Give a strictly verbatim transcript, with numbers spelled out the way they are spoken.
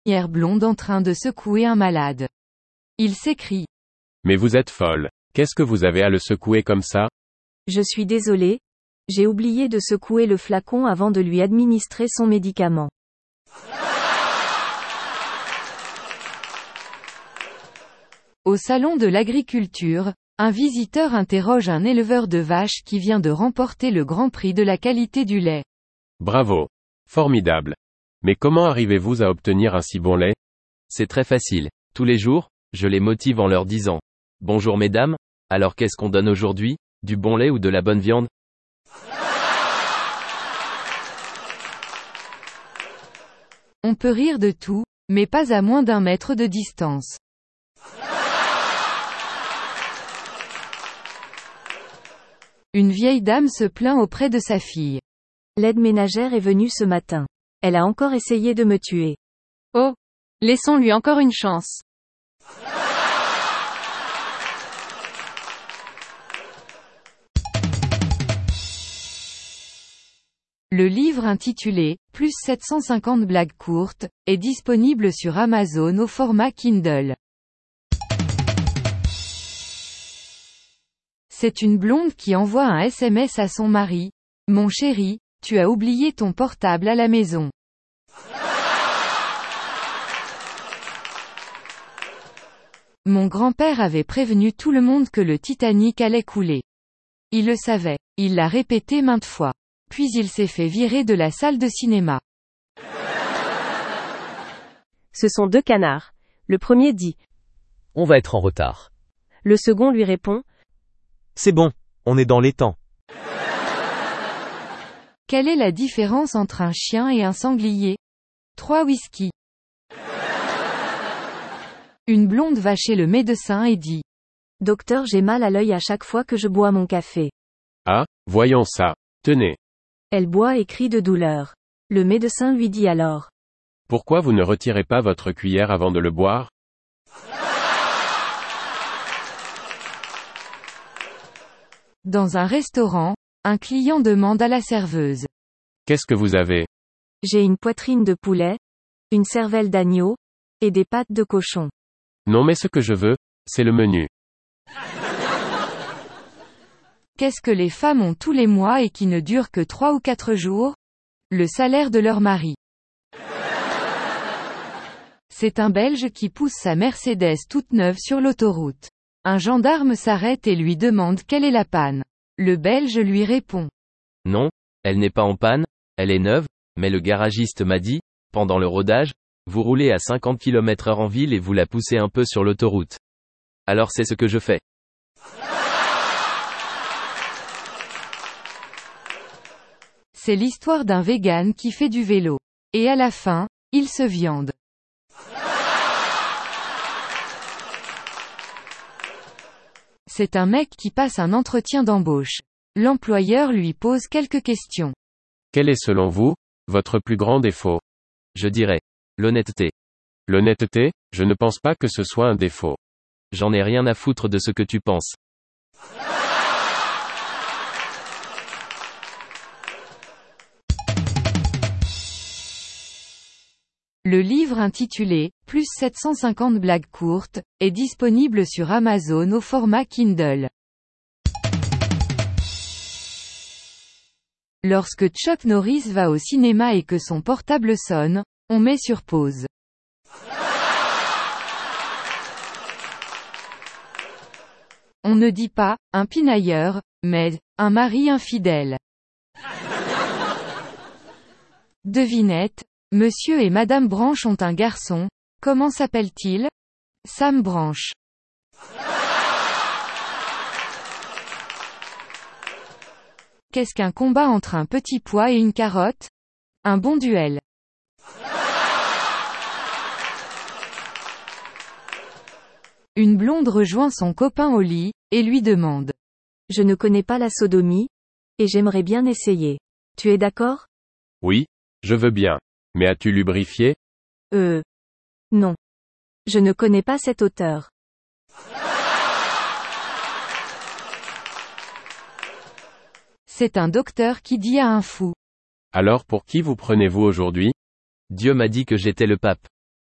hier blonde en train de secouer un malade. Il s'écrie. Mais vous êtes folle. Qu'est-ce que vous avez à le secouer comme ça? Je suis désolé. J'ai oublié de secouer le flacon avant de lui administrer son médicament. Au salon de l'agriculture, un visiteur interroge un éleveur de vaches qui vient de remporter le Grand Prix de la qualité du lait. Bravo. Formidable. Mais comment arrivez-vous à obtenir un si bon lait? C'est très facile. Tous les jours, je les motive en leur disant « Bonjour mesdames, alors qu'est-ce qu'on donne aujourd'hui? Du bon lait ou de la bonne viande ?» On peut rire de tout, mais pas à moins d'un mètre de distance. Une vieille dame se plaint auprès de sa fille. L'aide ménagère est venue ce matin. Elle a encore essayé de me tuer. Oh! Laissons-lui encore une chance. Le livre intitulé « Plus sept cent cinquante blagues courtes » est disponible sur Amazon au format Kindle. C'est une blonde qui envoie un S M S à son mari. « Mon chéri, tu as oublié ton portable à la maison. » Mon grand-père avait prévenu tout le monde que le Titanic allait couler. Il le savait. Il l'a répété maintes fois. Puis il s'est fait virer de la salle de cinéma. Ce sont deux canards. Le premier dit « On va être en retard. » Le second lui répond « C'est bon, on est dans les temps. » Quelle est la différence entre un chien et un sanglier? Trois whisky. Une blonde va chez le médecin et dit « Docteur, j'ai mal à l'œil à chaque fois que je bois mon café. » Ah, voyons ça. Tenez. Elle boit et crie de douleur. Le médecin lui dit alors « Pourquoi vous ne retirez pas votre cuillère avant de le boire? » Dans un restaurant, un client demande à la serveuse. Qu'est-ce que vous avez? J'ai une poitrine de poulet, une cervelle d'agneau, et des pattes de cochon. Non mais ce que je veux, c'est le menu. Qu'est-ce que les femmes ont tous les mois et qui ne dure que trois ou quatre jours? Le salaire de leur mari. C'est un Belge qui pousse sa Mercedes toute neuve sur l'autoroute. Un gendarme s'arrête et lui demande quelle est la panne. Le Belge lui répond. Non, elle n'est pas en panne, elle est neuve, mais le garagiste m'a dit, pendant le rodage, vous roulez à cinquante kilomètres heure en ville et vous la poussez un peu sur l'autoroute. Alors c'est ce que je fais. C'est l'histoire d'un vegan qui fait du vélo. Et à la fin, il se viande. C'est un mec qui passe un entretien d'embauche. L'employeur lui pose quelques questions. Quel est selon vous, votre plus grand défaut? Je dirais, l'honnêteté. L'honnêteté, je ne pense pas que ce soit un défaut. J'en ai rien à foutre de ce que tu penses. Le livre intitulé « Plus sept cent cinquante blagues courtes » est disponible sur Amazon au format Kindle. Lorsque Chuck Norris va au cinéma et que son portable sonne, on met sur pause. On ne dit pas « un pinailleur », mais « un mari infidèle ». Devinette. Monsieur et Madame Branche ont un garçon. Comment s'appelle-t-il? Sam Branche. Qu'est-ce qu'un combat entre un petit pois et une carotte? Un bon duel. Une blonde rejoint son copain au lit, et lui demande. Je ne connais pas la sodomie, et j'aimerais bien essayer. Tu es d'accord? Oui, je veux bien. Mais as-tu lubrifié? Euh. Non. Je ne connais pas cet auteur. C'est un docteur qui dit à un fou. Alors pour qui vous prenez-vous aujourd'hui? Dieu m'a dit que j'étais le pape.